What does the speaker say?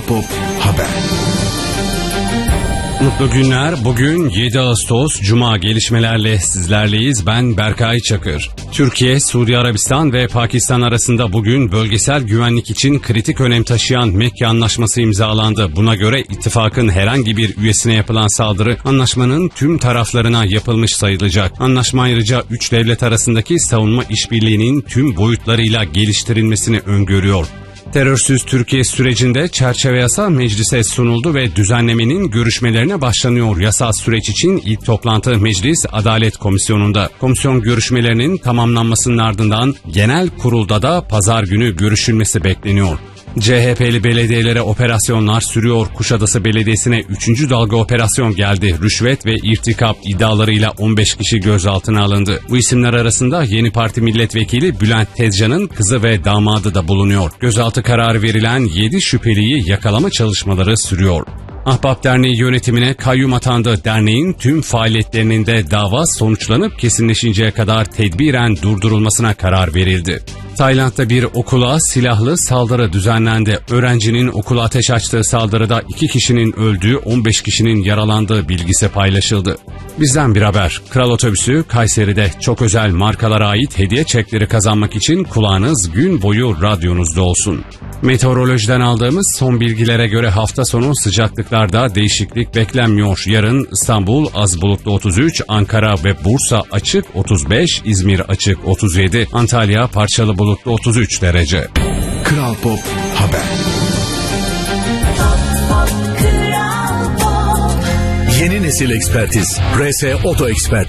Pop Haber. Mutlu günler. Bugün 7 Ağustos Cuma, gelişmelerle sizlerleyiz. Ben Berkay Çakır. Türkiye, Suudi Arabistan ve Pakistan arasında bugün bölgesel güvenlik için kritik önem taşıyan Mekke Anlaşması imzalandı. Buna göre ittifakın herhangi bir üyesine yapılan saldırı anlaşmanın tüm taraflarına yapılmış sayılacak. Anlaşma ayrıca 3 devlet arasındaki savunma işbirliğinin tüm boyutlarıyla geliştirilmesini öngörüyor. Terörsüz Türkiye sürecinde çerçeve yasa meclise sunuldu ve düzenlemenin görüşmelerine başlanıyor. Yasal süreç için ilk toplantı Meclis Adalet Komisyonu'nda. Komisyon görüşmelerinin tamamlanmasının ardından genel kurulda da pazar günü görüşülmesi bekleniyor. CHP'li belediyelere operasyonlar sürüyor. Kuşadası Belediyesi'ne 3. dalga operasyon geldi. Rüşvet ve irtikap iddialarıyla 15 kişi gözaltına alındı. Bu isimler arasında Yeni Parti Milletvekili Bülent Tezcan'ın kızı ve damadı da bulunuyor. Gözaltı kararı verilen 7 şüpheliyi yakalama çalışmaları sürüyor. Ahbap Derneği yönetimine kayyum atandı. Derneğin tüm faaliyetlerinin de dava sonuçlanıp kesinleşinceye kadar tedbiren durdurulmasına karar verildi. Tayland'da bir okula silahlı saldırı düzenlendi. Öğrencinin okula ateş açtığı saldırıda 2 kişinin öldüğü, 15 kişinin yaralandığı bilgisi paylaşıldı. Bizden bir haber. Kral Otobüsü Kayseri'de çok özel markalara ait hediye çekleri kazanmak için kulağınız gün boyu radyonuzda olsun. Meteorolojiden aldığımız son bilgilere göre hafta sonu sıcaklıklarda değişiklik beklenmiyor. Yarın İstanbul az bulutlu 33, Ankara ve Bursa açık 35, İzmir açık 37, Antalya parçalı bulutlu 33 derece. Kral Pop Haber. Yeni nesil ekspertiz. RS Oto Expert.